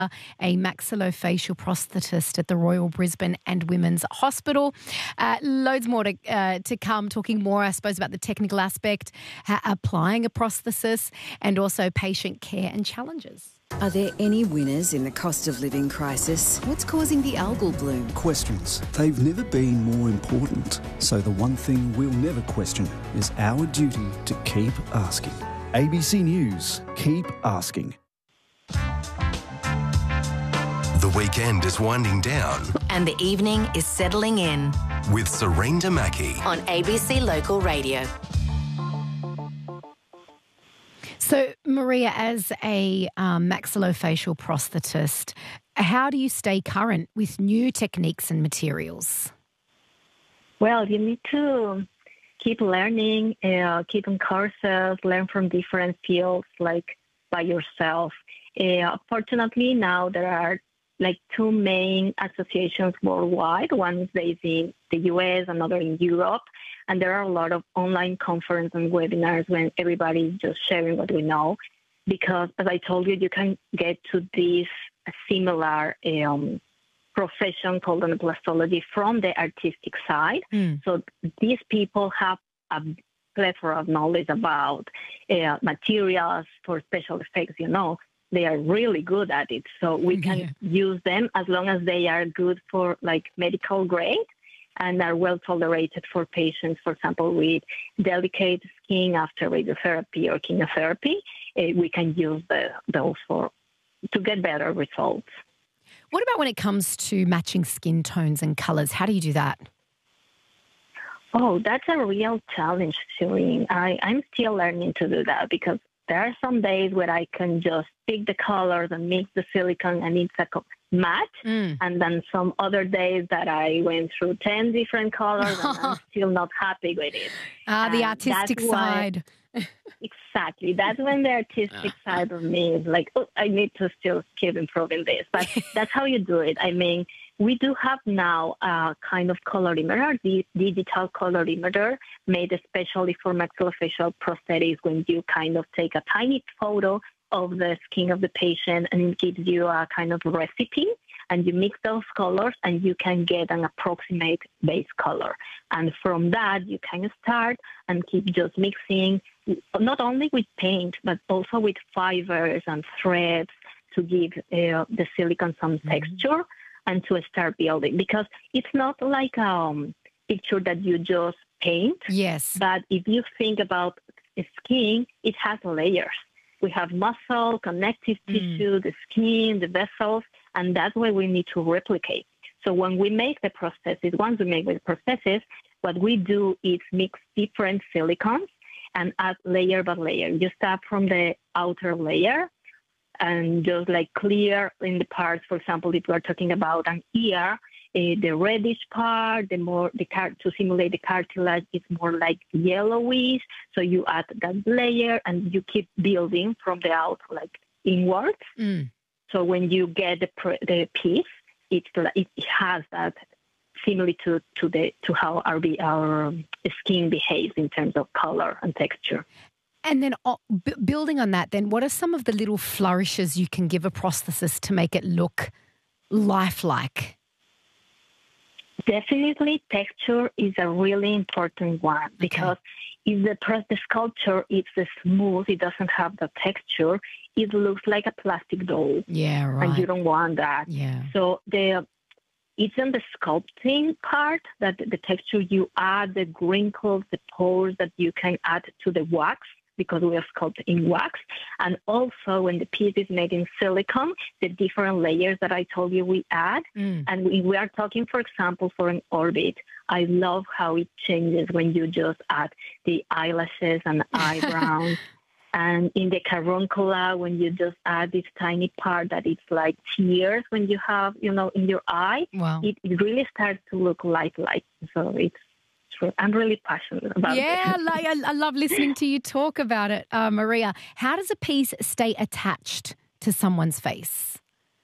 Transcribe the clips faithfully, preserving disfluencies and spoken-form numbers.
a maxillofacial prosthetist at the Royal Brisbane and Women's Hospital. Uh, loads more to, uh, to come, talking more, I suppose, about the technical aspect, ha- applying a prosthesis, and also patient care and challenges. Are there any winners in the cost of living crisis? What's causing the algal bloom? Questions. They've never been more important. So the one thing we'll never question is our duty to keep asking. A B C News. Keep asking. The weekend is winding down. And the evening is settling in. With Serene Damaki on A B C Local Radio. So, Maria, as a um, maxillofacial prosthetist, how do you stay current with new techniques and materials? Well, you need to keep learning, uh, keep in courses, learn from different fields, like by yourself. Uh, fortunately, now there are like two main associations worldwide. One is based in the U S, another in Europe. And there are a lot of online conferences and webinars when everybody is just sharing what we know. Because, as I told you, you can get to this similar um, profession called anaplastology from the artistic side. Mm. So these people have a plethora of knowledge about uh, materials for special effects, you know. They are really good at it. So we can yeah. use them as long as they are good for, like, medical grade and are well tolerated for patients, for example, with delicate skin after radiotherapy or chemotherapy. Uh, we can use the, those for to get better results. What about when it comes to matching skin tones and colours? How do you do that? Oh, that's a real challenge, Serene. I, I'm still learning to do that because there are some days where I can just pick the colors and mix the silicone and it's a match. Mm. And then some other days that I went through ten different colors and I'm still not happy with it. Ah, the artistic side. Why, exactly. That's when the artistic side of me is like, oh, I need to still keep improving this. But that's how you do it. I mean, we do have now a kind of colorimeter, the digital colorimeter, made especially for maxillofacial prosthetics, when you kind of take a tiny photo of the skin of the patient and it gives you a kind of recipe, and you mix those colors and you can get an approximate base color. And from that, you can start and keep just mixing, not only with paint, but also with fibers and threads to give uh, the silicone some mm-hmm. texture. And to start building, because it's not like a um, picture that you just paint. Yes. But if you think about skin, it has layers. We have muscle, connective mm. tissue, the skin, the vessels, and that's why we need to replicate. So when we make the prosthesis, once we make the prosthesis, what we do is mix different silicones and add layer by layer. You start from the outer layer, and just like clear in the parts. For example, if we are talking about an ear, uh, the reddish part, the more the car- to simulate the cartilage, it's more like yellowish. So you add that layer and you keep building from the out, like inwards. Mm. So when you get the pr- the piece, it's it has that similitude to the to how our our skin behaves in terms of color and texture. And then uh, b- building on that, then what are some of the little flourishes you can give a prosthesis to make it look lifelike? Definitely texture is a really important one, because okay. if the, pros- the sculpture is smooth, it doesn't have the texture, it looks like a plastic doll. Yeah, right. And you don't want that. Yeah. So the it's in the sculpting part that the texture you add, the wrinkles, the pores that you can add to the wax, because we are sculpting in wax. And also when the piece is made in silicone, the different layers that I told you we add. Mm. And we, we are talking, for example, for an orbit. I love how it changes when you just add the eyelashes and eyebrows. And in the carbuncle, when you just add this tiny part that it's like tears when you have, you know, in your eye, wow. it, it really starts to look lifelike. So it's I'm really passionate about it. Yeah, like, I, I love listening to you talk about it, uh, Maria. How does a piece stay attached to someone's face?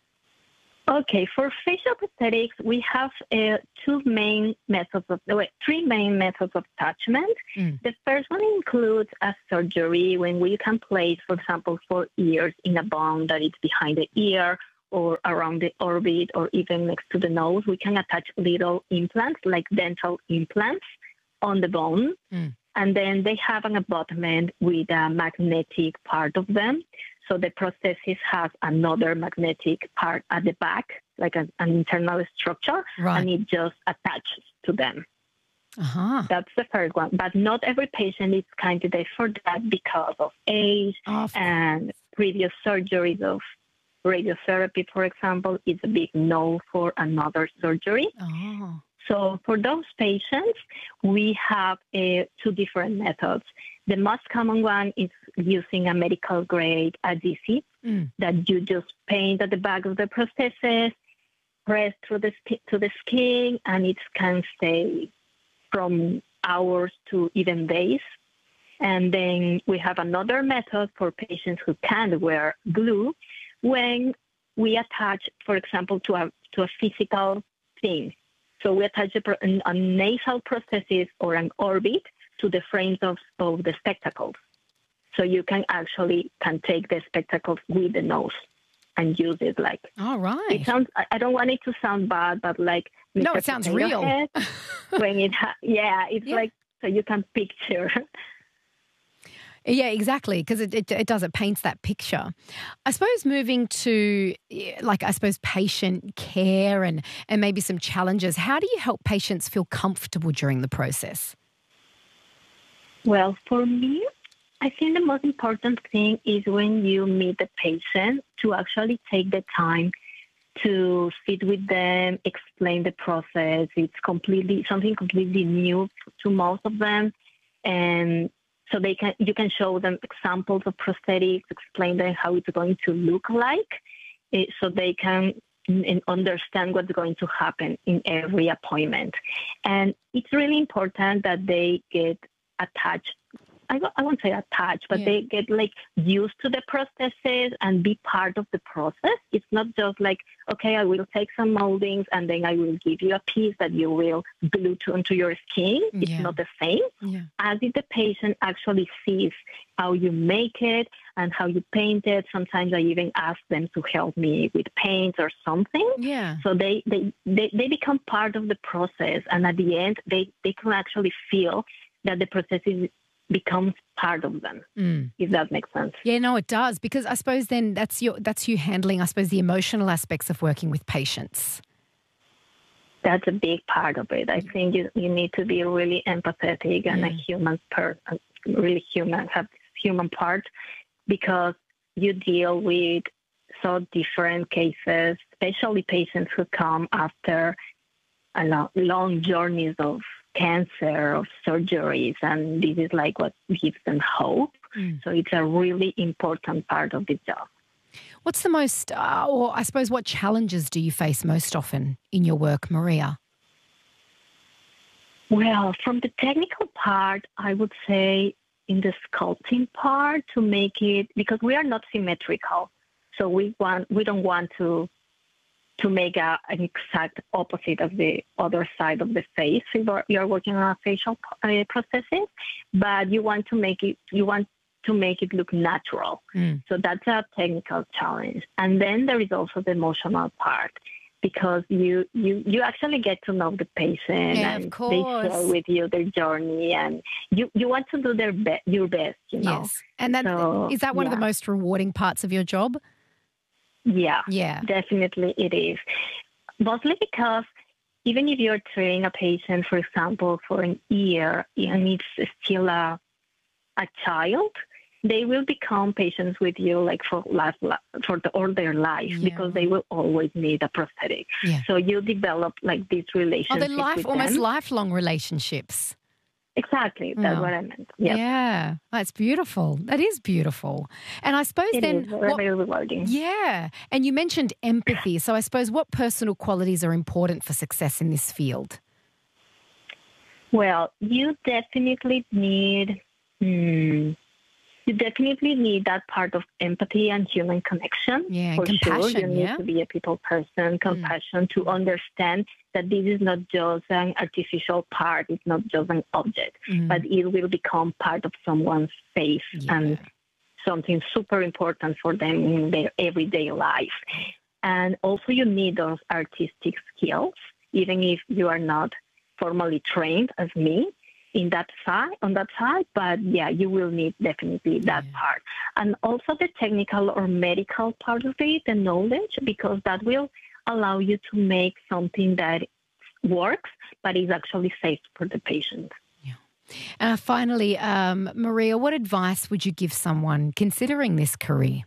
Okay, for facial prosthetics, we have uh, two main methods of, wait, three main methods of attachment. Mm. The first one includes a surgery when we can place, for example, four ears in a bone that is behind the ear, or around the orbit or even next to the nose, we can attach little implants like dental implants on the bone. Mm. And then they have an abutment with a magnetic part of them. So the prosthesis has another magnetic part at the back, like an, an internal structure, right. and it just attaches to them. Uh-huh. That's the first one. But not every patient is candidate for that because of age oh, and previous surgeries of radiotherapy, for example, is a big no for another surgery. Oh. So for those patients, we have uh, two different methods. The most common one is using a medical grade adhesive mm. that you just paint at the back of the prosthesis, press through the to the skin, and it can stay from hours to even days. And then we have another method for patients who can't wear glue when we attach, for example, to a to a physical thing. So we attach a, a nasal prosthesis or an orbit to the frames of, of the spectacles. So you can actually can take the spectacles with the nose and use it like. All right. It sounds. I don't want it to sound bad, but like. No, it sounds real. Head, when it, ha- yeah, it's yeah. like so you can picture. Yeah, exactly, because it, it it does, it paints that picture. I suppose moving to, like, I suppose patient care and, and maybe some challenges, how do you help patients feel comfortable during the process? Well, for me, I think the most important thing is when you meet the patient to actually take the time to sit with them, explain the process. It's completely something completely new to most of them, and so they can you can show them examples of prosthetics, explain them how it's going to look like, so they can understand what's going to happen in every appointment. And it's really important that they get attached. I, I won't say attached, but yeah. they get like used to the processes and be part of the process. It's not just like, okay, I will take some moldings and then I will give you a piece that you will glue to onto your skin. It's yeah. not the same. Yeah. As if the patient actually sees how you make it and how you paint it. Sometimes I even ask them to help me with paint or something. Yeah. So they, they, they, they become part of the process. And at the end, they, they can actually feel that the process is becomes part of them, mm. if that makes sense. Yeah, no, it does, because I suppose then that's your that's you handling, I suppose, the emotional aspects of working with patients. That's a big part of it. I think you, you need to be really empathetic and mm. a human person, really human, have this human part, because you deal with so different cases, especially patients who come after a long, long journeys of cancer, of surgeries, and this is like what gives them hope. Mm. So it's a really important part of the job. What's the most, uh, or I suppose what challenges do you face most often in your work, Maria? Well, from the technical part, I would say in the sculpting part to make it, because we are not symmetrical, so we want we don't want to to make a, an exact opposite of the other side of the face if you're working on a facial uh, processing, but you want to make it, you want to make it look natural. Mm. So that's a technical challenge. And then there is also the emotional part, because you, you, you actually get to know the patient yeah, and of course. they share with you their journey, and you, you want to do their be- your best, you know. Yes. And that, so, is that one yeah. of the most rewarding parts of your job? Yeah, yeah, definitely it is. Mostly because even if you're training a patient, for example, for an year, and it's still a, a child, they will become patients with you like for life, for the, all their life, yeah. because they will always need a prosthetic. Yeah. So you develop like these relationships. Oh, they're life, with almost them. lifelong relationships. Exactly. That's oh. what I meant. Yep. Yeah. That's beautiful. That is beautiful. And I suppose it then... Is very what, rewarding. Yeah. And you mentioned empathy. So I suppose what personal qualities are important for success in this field? Well, you definitely need... Hmm, you definitely need that part of empathy and human connection. Yeah, for compassion, sure. You need yeah? to be a people person, compassion, mm. to understand that this is not just an artificial part, it's not just an object, mm. but it will become part of someone's face yeah. and something super important for them in their everyday life. And also you need those artistic skills, even if you are not formally trained as me in that side, on that side. But yeah, you will need definitely that Yeah. part. And also the technical or medical part of it, the knowledge, because that will allow you to make something that works, but is actually safe for the patient. Uh, finally, um, Maria, what advice would you give someone considering this career?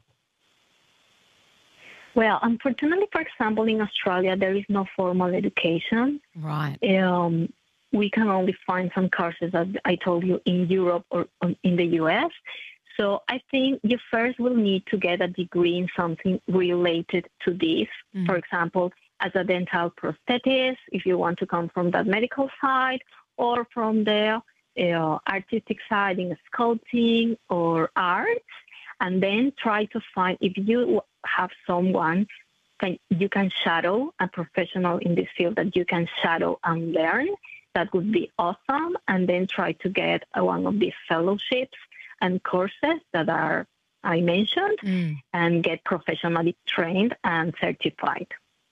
Well, unfortunately, for example, in Australia, there is no formal education. Right. Um, we can only find some courses, as I told you, in Europe or in the U S. So I think you first will need to get a degree in something related to this. Mm. For example, as a dental prosthetist, if you want to come from that medical side, or from the uh, artistic side in sculpting or arts, and then try to find, if you have someone can, you can shadow, a professional in this field that you can shadow and learn, that would be awesome. And then try to get uh, one of these fellowships and courses that are I mentioned, Mm. and get professionally trained and certified.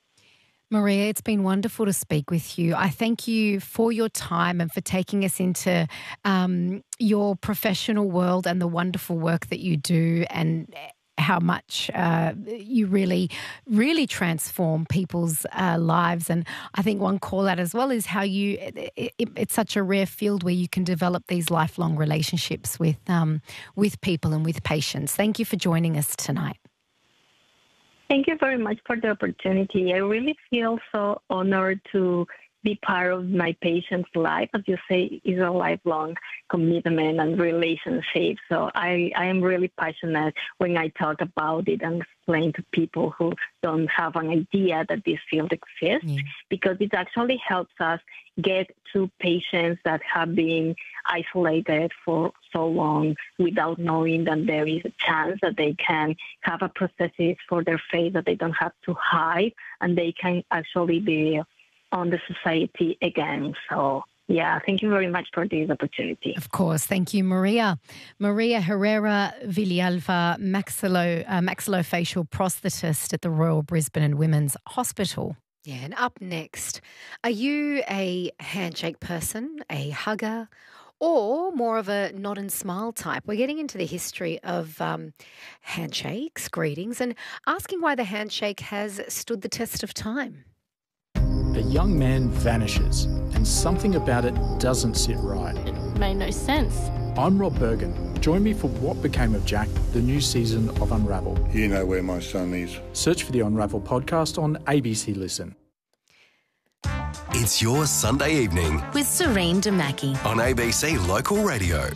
Maria, it's been wonderful to speak with you. I thank you for your time and for taking us into um, your professional world and the wonderful work that you do, and how much uh, you really, really transform people's uh, lives. And I think one call out as well is how you, it, it, it's such a rare field where you can develop these lifelong relationships with, um, with people and with patients. Thank you for joining us tonight. Thank you very much for the opportunity. I really feel so honored to be part of my patient's life. As you say, is a lifelong commitment and relationship. So I, I am really passionate when I talk about it and explain to people who don't have an idea that this field exists, Yeah. because it actually helps us get to patients that have been isolated for so long without knowing that there is a chance that they can have a prosthesis for their face that they don't have to hide, and they can actually be on the society again. So, yeah, thank you very much for this opportunity. Of course. Thank you, Maria. Maria Herrera Villalva, maxillo, uh, maxillofacial prosthetist at the Royal Brisbane and Women's Hospital. Yeah, and up next, are you a handshake person, a hugger, or more of a nod and smile type? We're getting into the history of um, handshakes, greetings, and asking why the handshake has stood the test of time. A young man vanishes and something about it doesn't sit right. It made no sense. I'm Rob Bergen. Join me for What Became of Jack, the new season of Unravel. You know where my son is. Search for the Unravel podcast on A B C Listen. It's your Sunday evening With Serene Damaki. on A B C Local Radio.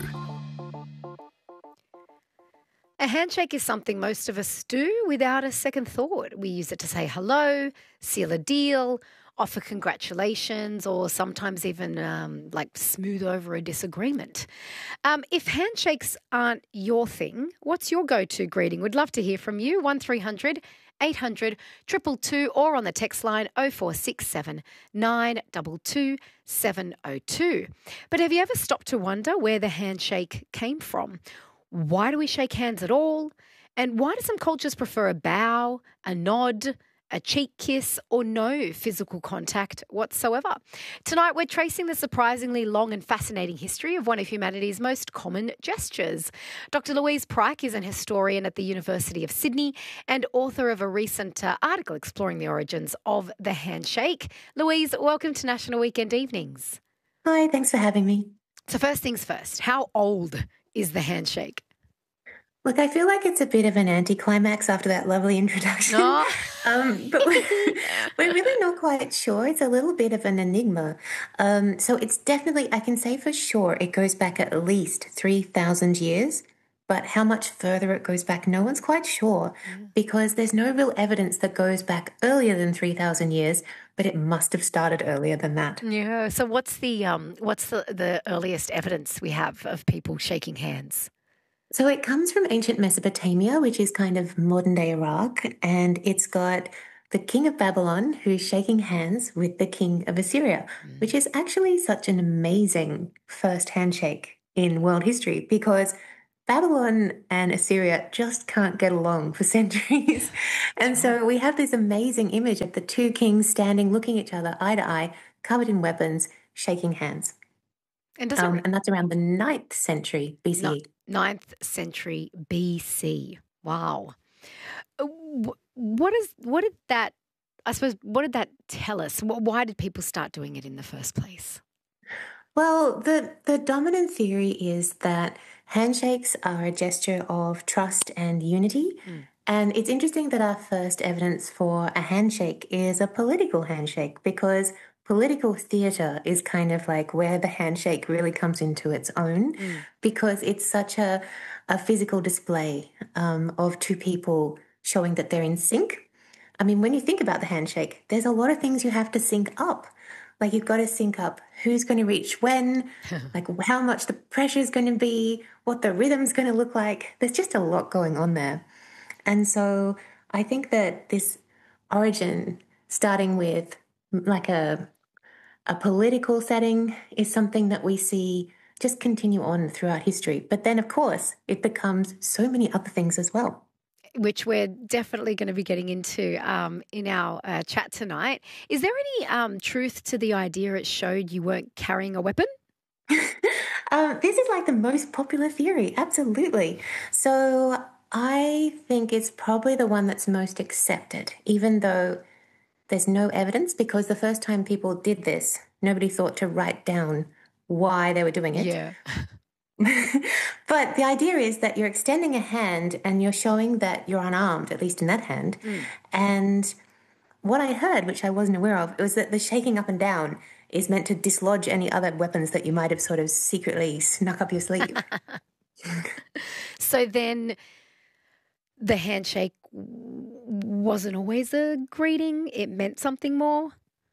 A handshake is something most of us do without a second thought. We use it to say hello, seal a deal, offer congratulations, or sometimes even um, like smooth over a disagreement. Um, if handshakes aren't your thing, what's your go-to greeting? We'd love to hear from you. one three hundred eight hundred two two two or on the text line oh four six seven nine two two seven oh two. But have you ever stopped to wonder where the handshake came from? Why do we shake hands at all? And why do some cultures prefer a bow, a nod, a cheek kiss, or no physical contact whatsoever? Tonight, we're tracing the surprisingly long and fascinating history of one of humanity's most common gestures. Doctor Louise Pryke is an historian at the University of Sydney and author of a recent uh, article exploring the origins of the handshake. Louise, welcome to National Weekend Evenings. Hi, thanks for having me. So first things first, how old is the handshake? Look, I feel like it's a bit of an anticlimax after that lovely introduction. Oh. um, but we're, we're really not quite sure. It's a little bit of an enigma. Um, so it's definitely, I can say for sure, it goes back at least three thousand years. But how much further it goes back, no one's quite sure, because there's no real evidence that goes back earlier than three thousand years, but it must have started earlier than that. Yeah. So what's the um what's the, the earliest evidence we have of people shaking hands? So it comes from ancient Mesopotamia, which is kind of modern-day Iraq, and it's got the king of Babylon who's shaking hands with the king of Assyria, mm. which is actually such an amazing first handshake in world history, because Babylon and Assyria just can't get along for centuries. And so we have this amazing image of the two kings standing, looking at each other eye to eye, covered in weapons, shaking hands. And, does um, it... and that's around the ninth century B C E. ninth century B C. Wow. What is, what did that, I suppose, what did that tell us? Why did people start doing it in the first place? Well, the, the dominant theory is that handshakes are a gesture of trust and unity. Mm. And it's interesting that our first evidence for a handshake is a political handshake, because political theatre is kind of like where the handshake really comes into its own, mm. because it's such a, a physical display um, of two people showing that they're in sync. I mean, when you think about the handshake, there's a lot of things you have to sync up. Like, you've got to sync up who's going to reach when, like how much the pressure is going to be, what the rhythm's going to look like. There's just a lot going on there. And so I think that this origin, starting with like a a political setting, is something that we see just continue on throughout history. But then, of course, it becomes so many other things as well, which we're definitely going to be getting into um, in our uh, chat tonight. Is there any um, truth to the idea it showed you weren't carrying a weapon? um, this is like the most popular theory, absolutely. So I think it's probably the one that's most accepted, even though there's no evidence, because the first time people did this, nobody thought to write down why they were doing it. Yeah. But the idea is that you're extending a hand and you're showing that you're unarmed, at least in that hand. Mm. And what I heard, which I wasn't aware of, was that the shaking up and down is meant to dislodge any other weapons that you might have sort of secretly snuck up your sleeve. So then the handshake wasn't always a greeting. It meant something more.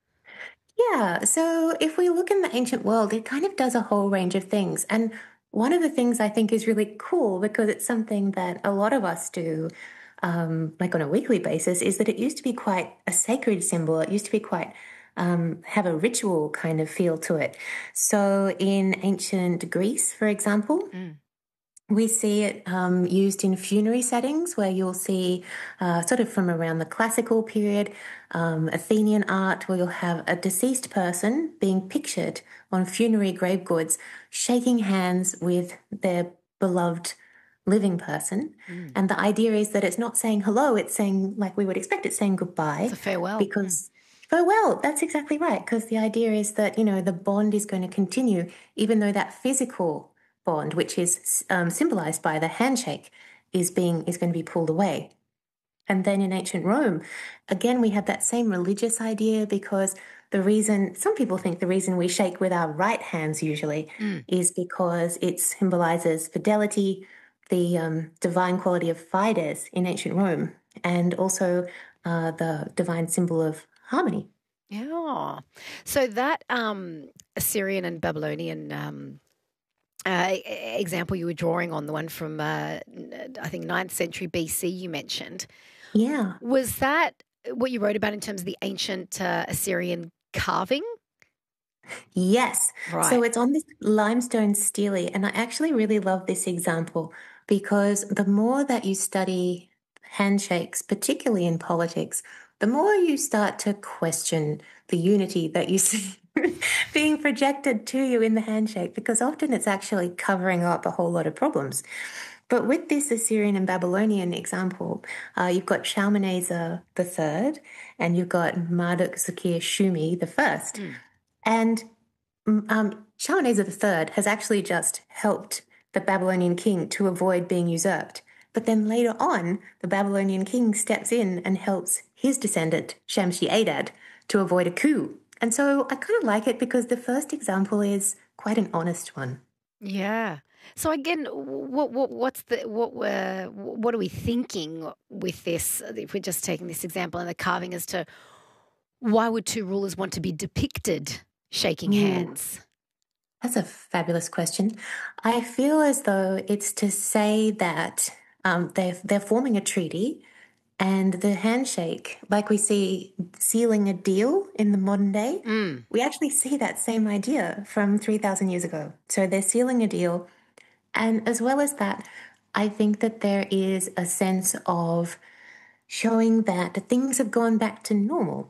Yeah. So if we look in the ancient world, it kind of does a whole range of things. And one of the things I think is really cool, because it's something that a lot of us do, um, like on a weekly basis, is that it used to be quite a sacred symbol. It used to be quite, um, have a ritual kind of feel to it. So in ancient Greece, for example, mm. we see it um, used in funerary settings, where you'll see uh, sort of from around the classical period, um, Athenian art, where you'll have a deceased person being pictured on funerary grave goods, shaking hands with their beloved living person. Mm. And the idea is that it's not saying hello, it's saying, like we would expect, it's saying goodbye. It's a farewell. Because farewell, that's exactly right. Because the idea is that, you know, the bond is going to continue, even though that physical bond, which is um, symbolized by the handshake, is being is going to be pulled away. And then in ancient Rome, again, we have that same religious idea, because the reason, some people think the reason we shake with our right hands usually mm. is because it symbolizes fidelity, the um, divine quality of fides in ancient Rome, and also uh, the divine symbol of harmony. Yeah. So that um, Assyrian and Babylonian um Uh, example you were drawing on, the one from, uh, I think, ninth century B C you mentioned. Yeah. Was that what you wrote about in terms of the ancient uh, Assyrian carving? Yes. Right. So it's on this limestone stele, and I actually really love this example, because the more that you study handshakes, particularly in politics, the more you start to question the unity that you see being projected to you in the handshake, because often it's actually covering up a whole lot of problems. But with this Assyrian and Babylonian example, uh, you've got Shalmaneser the Third, and you've got Marduk-Zakir-Shumi the First. Mm. And um, Shalmaneser the Third has actually just helped the Babylonian king to avoid being usurped. But then later on, the Babylonian king steps in and helps his descendant, Shamshi-Adad, to avoid a coup. And so I kind of like it, because the first example is quite an honest one. Yeah. So again, what what what's the what uh, what are we thinking with this? If we're just taking this example and the carving, as to why would two rulers want to be depicted shaking mm. hands? That's a fabulous question. I feel as though it's to say that um, they're they're forming a treaty. And the handshake, like we see sealing a deal in the modern day, mm. we actually see that same idea from three thousand years ago. So they're sealing a deal, And as well as that, I think that there is a sense of showing that things have gone back to normal.